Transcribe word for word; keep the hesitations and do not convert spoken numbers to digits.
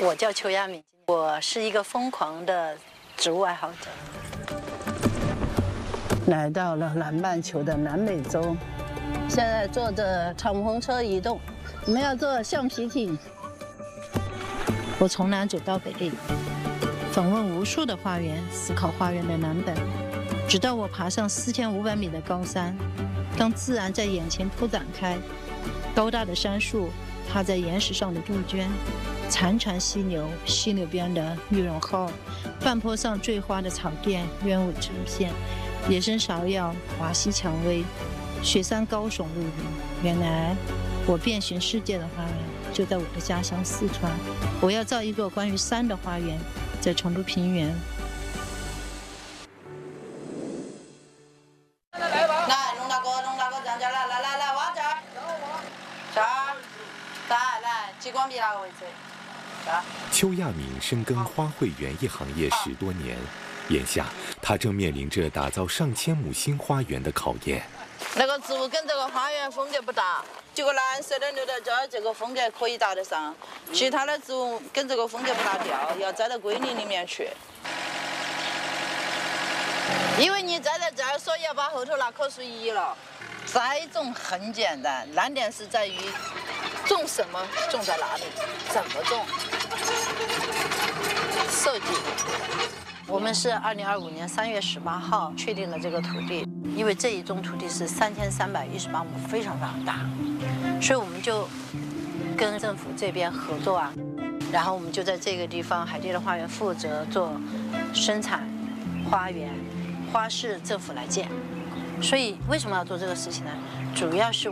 我叫邱亚敏，我是一个疯狂的植物爱好者。 来到了南半球的南美洲，现在坐着敞篷车移动，我们要坐橡皮艇。 我从南走到北，访问无数的花园，思考花园的蓝本，直到我爬上四千五百米的高山，当自然在眼前铺展开，高大的杉树踏在岩石上的杜鹃。 潺潺溪流，溪流边的玉龙号，半坡上坠花的草甸，鸢尾直线，野生芍药，华西蔷薇，雪山高耸入云。原来，我遍寻世界的花园就在我的家乡四川。我要造一座关于山的花园，在成都平原。 来，龙大哥，龙大哥站起来，来来来，往这儿，这儿，来来，激光笔那个位置。 邱亚敏深耕花卉园艺行业十多年，眼下她正面临着打造上千亩新花园的考验。 那个植物跟这个花园风格不搭，这个蓝色的留在这儿，这个风格可以搭得上。其他的植物跟这个风格不搭调，要栽到归林里面去。因为你栽在这儿，所以要把后头那棵树移了。栽种很简单，难点是在于。 种什么，种在哪里，怎么种，设计。我们是二零二五年三月十八号确定了这个土地，因为这一宗土地是三千三百一十八亩，非常非常大，所以我们就跟政府这边合作啊，然后我们就在这个地方海地的花园负责做生产花园，花市政府来建。所以为什么要做这个事情呢？主要是